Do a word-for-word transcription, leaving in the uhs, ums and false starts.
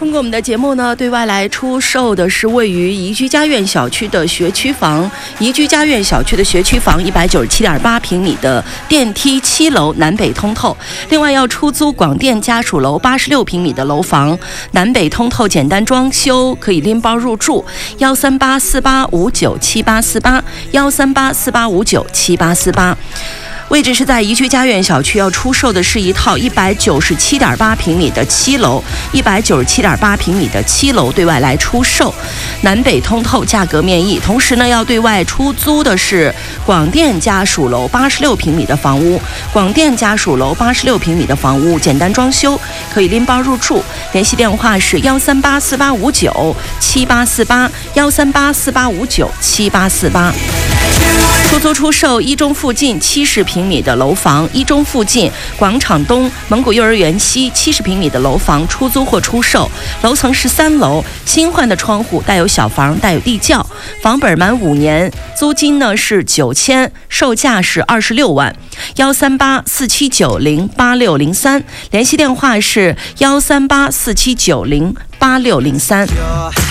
通过我们的节目呢，对外来出售的是位于宜居家苑小区的学区房。宜居家苑小区的学区房一百九十七点八平米的电梯七楼，南北通透。另外要出租广电家属楼八十六平米的楼房，南北通透，简单装修，可以拎包入住。幺三八四八五九七八四八，幺三八四八五九七八四八。位置是在宜居家苑小区，要出售的是一套一百九十七点八平米的七楼，一百九十七点八平米的七楼对外来出售，南北通透，价格面议。同时呢，要对外出租的是广电家属楼八十六平米的房屋，广电家属楼八十六平米的房屋，简单装修，可以拎包入住。联系电话是幺三八四八五九七八四八，幺三八四八五九七八四八。出租出售一中附近七十平米的楼房，一中附近广场东蒙古幼儿园西七十平米的楼房出租或出售，楼层是三楼，新换的窗户，带有小房，带有地窖，房本满五年，租金呢是九千，售价是二十六万。幺三八四七九零八六零三，联系电话是幺三八四七九零八六零三。